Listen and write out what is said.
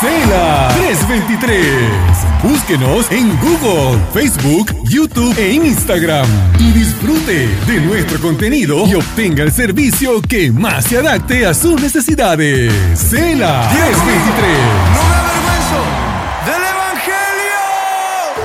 Cela 323. Búsquenos en Google, Facebook, YouTube e Instagram y disfrute de nuestro contenido y obtenga el servicio que más se adapte a sus necesidades. Cela 323.